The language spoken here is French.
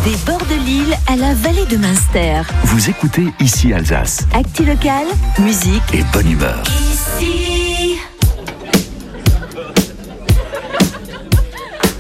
Des bords de l'île à la vallée de Münster. Vous écoutez Ici Alsace. Actu locale, musique et bonne humeur.